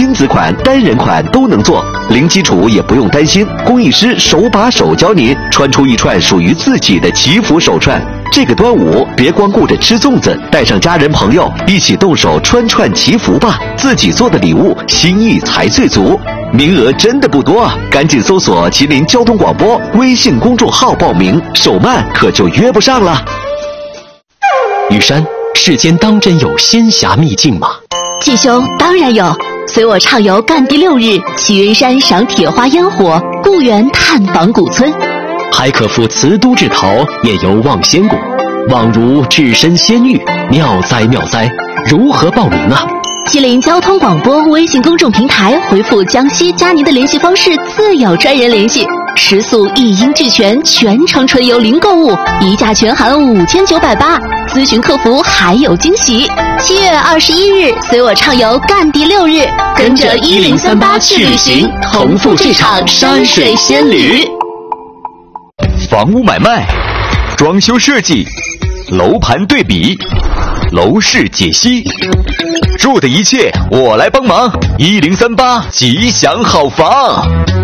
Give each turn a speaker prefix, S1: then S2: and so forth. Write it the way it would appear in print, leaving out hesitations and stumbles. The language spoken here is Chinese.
S1: 亲子款、单人款都能做，零基础也不用担心，工艺师手把手教您穿出一串属于自己的祈福手串。这个端午别光顾着吃粽子，带上家人朋友一起动手穿串祈福吧，自己做的礼物心意才最足。名额真的不多啊，赶紧搜索吉林交通广播微信公众号报名，手慢可就约不上了。
S2: 雨山，世间当真有仙侠秘境吗？
S3: 季兄，当然有，随我畅游赣地6日，去云山赏铁花烟火，故园探访古村，
S2: 还可赴瓷都至陶，夜游望仙谷，宛如置身仙域，妙哉妙哉！如何报名啊？
S3: 吉林交通广播微信公众平台回复江西加您的联系方式，自有专人联系。食宿一应俱全，全程纯游零购物，一价全含5980，咨询客服还有惊喜。7月21日，随我畅游赣地6日，跟着1038去旅行，同赴这场山水仙旅。
S1: 房屋买卖、装修设计、楼盘对比、楼市解析，住的一切我来帮忙。1038吉祥好房。